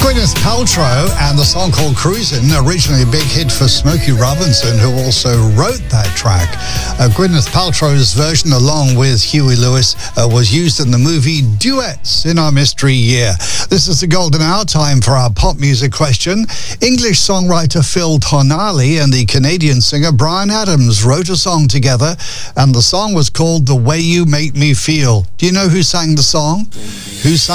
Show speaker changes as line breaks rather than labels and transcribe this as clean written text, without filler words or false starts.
Gwyneth Paltrow and the song called Cruisin', originally a big hit for Smokey Robinson, who also wrote that track. Gwyneth Paltrow's version, along with Huey Lewis, was used in the movie Duets in our mystery year. This is the golden hour, time for our pop music question. English songwriter Phil Tonali and the Canadian singer Bryan Adams wrote a song together, and the song was called The Way You Make Me Feel. Do you know who sang the song? Who sang